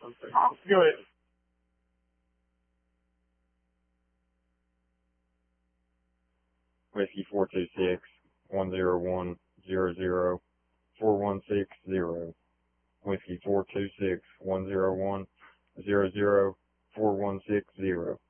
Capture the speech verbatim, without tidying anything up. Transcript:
Go ahead. Whiskey four two six one zero one zero zero four one six zero. Whiskey four two six one zero one zero zero four one six zero.